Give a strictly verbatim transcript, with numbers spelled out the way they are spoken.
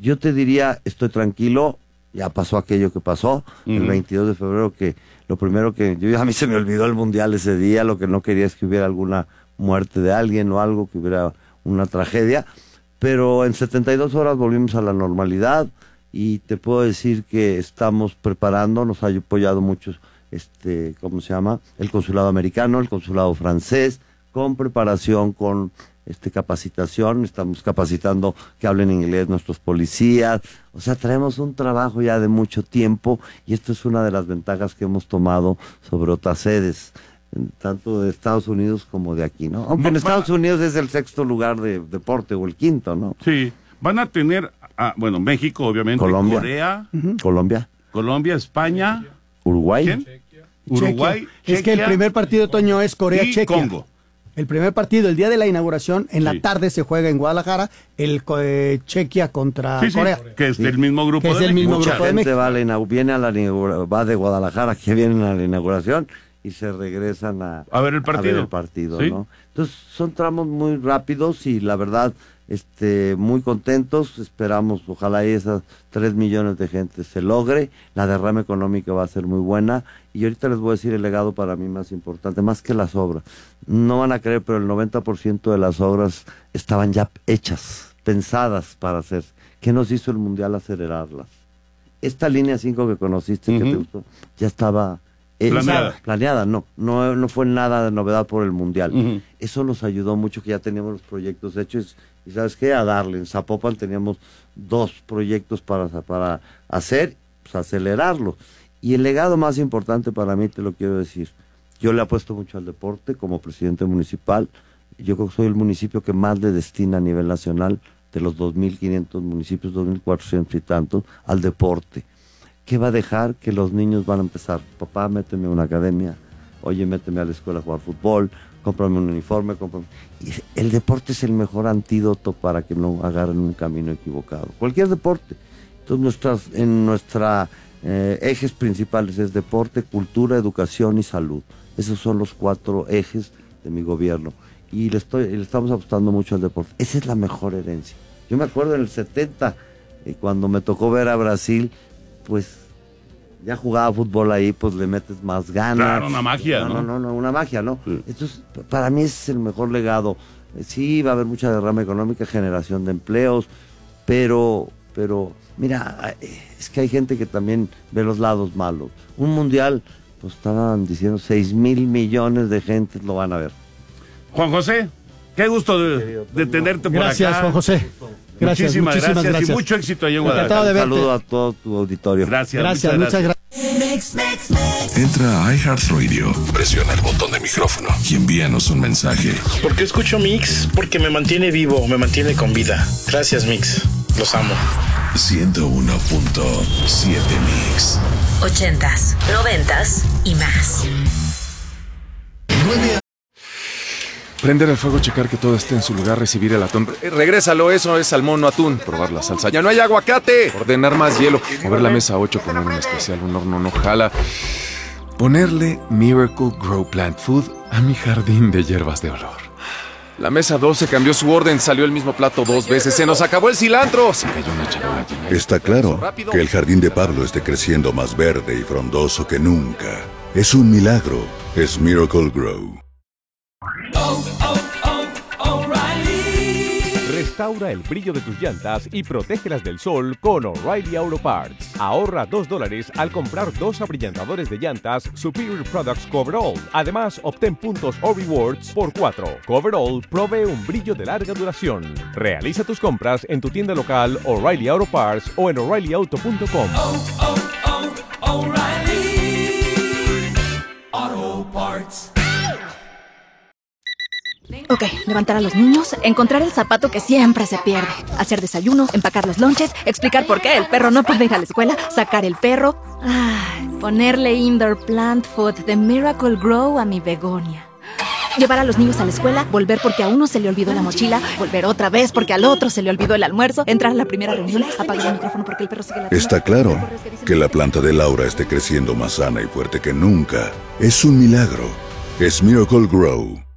Yo te diría, estoy tranquilo, ya pasó aquello que pasó, uh-huh. el veintidós de febrero, que lo primero que, yo a mí se me olvidó el Mundial ese día, lo que no quería es que hubiera alguna muerte de alguien o algo, que hubiera una tragedia, pero en setenta y dos horas volvimos a la normalidad, y te puedo decir que estamos preparando, nos ha apoyado mucho, este, ¿cómo se llama? El consulado americano, el consulado francés, con preparación, con este capacitación, estamos capacitando que hablen inglés nuestros policías, o sea, traemos un trabajo ya de mucho tiempo, y esto es una de las ventajas que hemos tomado sobre otras sedes, tanto de Estados Unidos como de aquí, ¿no? Aunque en Estados Unidos es el sexto lugar de deporte, o el quinto, ¿no? Sí, van a tener, ah, bueno, México, obviamente, Colombia. Corea, uh-huh. Colombia, Colombia, España, Uruguay, ¿quién? Uruguay, Chequia. Es que el primer partido, Toño, es Corea-Chequia. Congo. El primer partido, el día de la inauguración, en sí. la tarde se juega en Guadalajara, el eh, Chequia contra sí, sí, Corea. Que es sí. del mismo grupo que es de del mismo Mucha grupo de gente México. va, a la, viene a la, va de Guadalajara, que vienen a la inauguración, y se regresan a, a ver el partido, a ver el partido, ¿sí? ¿no? Entonces son tramos muy rápidos y la verdad, este, muy contentos, esperamos, ojalá esas tres millones de gente se logre, la derrama económica va a ser muy buena, y ahorita les voy a decir el legado para mí más importante, más que las obras, no van a creer, pero el noventa por ciento de las obras estaban ya hechas, pensadas para hacer. ¿Qué nos hizo el Mundial? Acelerarlas. Esta línea cinco que conociste, uh-huh. que te gustó, ya estaba planeada. planeada, no, no, no fue nada de novedad por el Mundial. Uh-huh. Eso nos ayudó mucho, que ya teníamos los proyectos hechos, y ¿sabes qué? A darle. En Zapopan teníamos dos proyectos para, para hacer, pues acelerarlo. Y el legado más importante para mí, te lo quiero decir, yo le apuesto mucho al deporte como presidente municipal. Yo creo que soy el municipio que más le destina a nivel nacional, de los dos mil quinientos municipios, dos mil cuatrocientos y tantos, al deporte. ¿Qué va a dejar? Que los niños van a empezar, papá, méteme a una academia, oye, méteme a la escuela a jugar fútbol, cómprame un uniforme, cómprame... Y el deporte es el mejor antídoto para que no agarren un camino equivocado. Cualquier deporte. Entonces, nuestras, en nuestra eh, ejes principales es deporte, cultura, educación y salud. Esos son los cuatro ejes de mi gobierno. Y le, estoy, le estamos apostando mucho al deporte. Esa es la mejor herencia. Yo me acuerdo en el setenta, eh, cuando me tocó ver a Brasil, pues ya jugaba fútbol ahí, pues le metes más ganas. Claro, una magia, no, ¿no? No, no, no, una magia, ¿no? Sí. Entonces, para mí ese es el mejor legado. Sí, va a haber mucha derrama económica, generación de empleos, pero, pero, mira, es que hay gente que también ve los lados malos. Un mundial, pues estaban diciendo seis mil millones de gentes lo van a ver. Juan José, qué gusto de, de tenerte por gracias, acá. Gracias, Juan José. Gracias, muchísimas, muchísimas gracias, gracias y mucho éxito allá en Guadalajara. De Un saludo a todo tu auditorio. Gracias, gracias, muchas gracias. Mix, mix, mix. Entra a iHeartRadio, presiona el botón de micrófono y envíanos un mensaje. ¿Por qué escucho Mix? Porque me mantiene vivo, me mantiene con vida. Gracias, Mix. Los amo. ciento uno punto siete Mix. Ochentas, noventas y más. Prender el fuego, checar que todo esté en su lugar, recibir el atún. Eh, regrésalo, eso es salmón, no atún. Probar la salsa. ¡Ya no hay aguacate! Ordenar más hielo. Mover la mesa ocho, poner un especial, un horno no jala. Ponerle Miracle Grow Plant Food a mi jardín de hierbas de olor. La mesa doce cambió su orden, salió el mismo plato dos veces. ¡Se nos acabó el cilantro! Se cayó una charola llena. Está claro que el jardín de Pablo esté creciendo más verde y frondoso que nunca. Es un milagro. Es Miracle Grow. Oh, oh, oh, O'Reilly. Restaura el brillo de tus llantas y protégelas del sol con O'Reilly Auto Parts. Ahorra dos dólares al comprar dos abrillantadores de llantas Superior Products Coverall. Además, obtén puntos o rewards por cuatro. Coverall provee un brillo de larga duración. Realiza tus compras en tu tienda local O'Reilly Auto Parts o en O'Reilly Auto punto com. Oh, oh, oh, O'Reilly Auto Parts. Ok, levantar a los niños, encontrar el zapato que siempre se pierde, hacer desayuno, empacar los lonches, explicar por qué el perro no puede ir a la escuela, sacar el perro, ay, ponerle Indoor Plant Food de Miracle Grow a mi begonia. Llevar a los niños a la escuela, volver porque a uno se le olvidó la mochila, volver otra vez porque al otro se le olvidó el almuerzo, entrar a la primera reunión, apagar el micrófono porque el perro sigue latiendo. Está claro que la planta de Laura esté creciendo más sana y fuerte que nunca. Es un milagro. Es Miracle Grow.